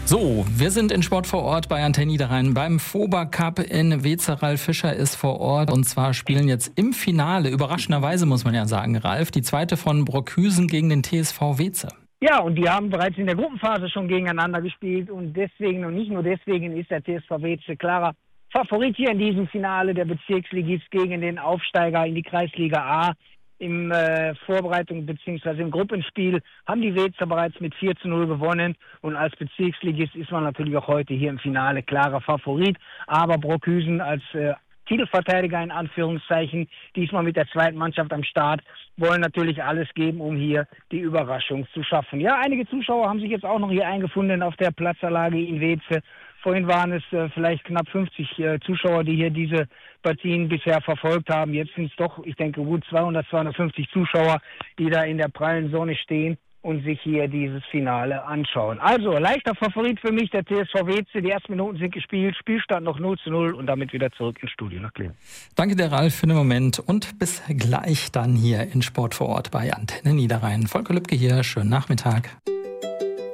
So, wir sind in Sport vor Ort bei Antenne Niederrhein beim FOBA Cup in Weeze. Ralf Fischer ist vor Ort und zwar spielen jetzt im Finale, überraschenderweise muss man ja sagen, Ralf, die zweite von Brockhüsen gegen den TSV Weeze. Ja, und die haben bereits in der Gruppenphase schon gegeneinander gespielt und deswegen und nicht nur deswegen ist der TSV Weeze klarer Favorit hier in diesem Finale. Der Bezirksligist gegen den Aufsteiger in die Kreisliga A. Im Vorbereitung bzw. im Gruppenspiel haben die Weezer bereits mit 4:0 gewonnen und als Bezirksligist ist man natürlich auch heute hier im Finale klarer Favorit. Aber Brockhüsen als Titelverteidiger in Anführungszeichen, diesmal mit der zweiten Mannschaft am Start, wollen natürlich alles geben, um hier die Überraschung zu schaffen. Ja, einige Zuschauer haben sich jetzt auch noch hier eingefunden auf der Platzanlage in Weeze. Vorhin waren es vielleicht knapp 50 Zuschauer, die hier diese Partien bisher verfolgt haben. Jetzt sind es doch, ich denke, gut 250 Zuschauer, die da in der prallen Sonne stehen und sich hier dieses Finale anschauen. Also, leichter Favorit für mich, der TSV Weeze. Die ersten Minuten sind gespielt, Spielstand noch 0:0 und damit wieder zurück ins Studio nach Cleveland. Danke dir, Ralf, für den Moment und bis gleich dann hier in Sport vor Ort bei Antenne Niederrhein. Volker Lübke hier, schönen Nachmittag.